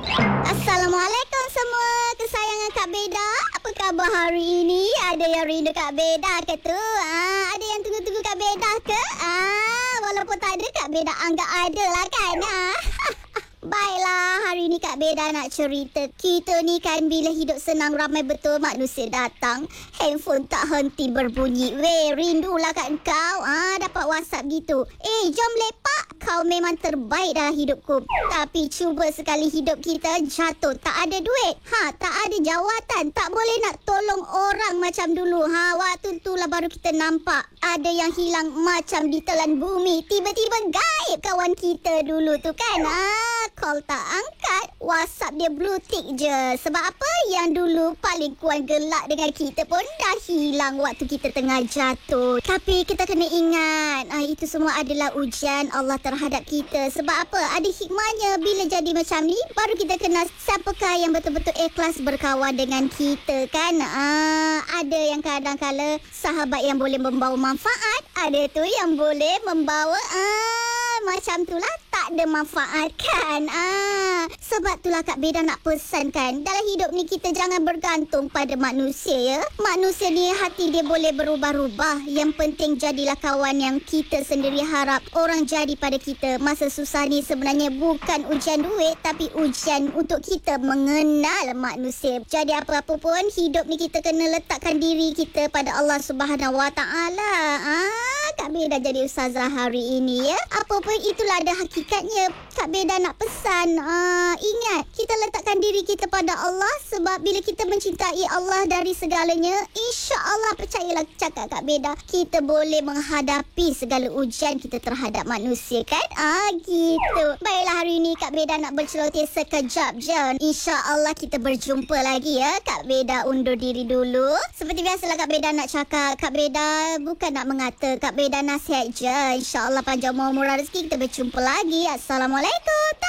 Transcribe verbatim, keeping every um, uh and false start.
Assalamualaikum semua kesayangan Kak Beda. Apa khabar hari ini? Ada yang rindu Kak Beda ke tu? Ah, ada yang tunggu-tunggu Kak Beda ke? Ah, walaupun tak ada, Kak Beda anggap ada lah kan? Ah. Baiklah, hari ni Kak Beda nak cerita. Kita ni kan bila hidup senang ramai betul manusia datang. Handphone tak henti berbunyi. Weh, rindulah kan kau. Ah, dapat WhatsApp gitu. Eh, jom lepak. Kau memang terbaik dalam hidupku. Tapi cuba sekali hidup kita jatuh. Tak ada duit. Ha, tak ada jawatan. Tak boleh nak tolong orang macam dulu. Ha, waktu itulah baru kita nampak. Ada yang hilang macam ditelan bumi. Tiba-tiba gaib kawan kita dulu tu kan. Ah, call tak angkat. WhatsApp dia blue tick je. Sebab apa? Yang dulu paling kuat gelak dengan kita pun dah hilang waktu kita tengah jatuh. Tapi kita kena ingat, ah, itu semua adalah ujian Allah terhadap kita. Sebab apa? Ada hikmahnya. Bila jadi macam ni, baru kita kenal siapakah yang betul-betul ikhlas berkawan dengan kita kan. Ah, ada yang kadang-kala sahabat yang boleh membawa manfaat. Ada tu yang boleh membawa ah, macam tu lah, tak ada manfaat kan. Ah, sebab itulah Kak Beda nak pesan kan, dalam hidup ni kita jangan bergantung pada manusia ya. Manusia ni hati dia boleh berubah-ubah. Yang penting jadilah kawan yang kita sendiri harap orang jadi pada kita. Masa susah ni sebenarnya bukan ujian duit, tapi ujian untuk kita mengenal manusia. Jadi apa-apa pun hidup ni kita kena letakkan diri kita pada Allah Subhanahu Wa Taala. Ah, Kak Beda jadi ustazah hari ini ya. Apa pun itulah ada hakikatnya. Kak Beda nak pesan, uh, ingat kita letakkan diri kita pada Allah. Sebab bila kita mencintai Allah dari segalanya, insya-Allah, percayalah cakap Kak Beda, kita boleh menghadapi segala ujian kita terhadap manusia kan. Ah, gitu. Baiklah, hari ini Kak Beda nak berceloteh sekejap je. Insya-Allah kita berjumpa lagi ya. Kak Beda undur diri dulu. Seperti biasalah Kak Beda nak cakap, Kak Beda bukan nak mengata, Kak Beda nasihat je. InsyaAllah panjang umur murah rezeki, kita berjumpa lagi. Assalamualaikum.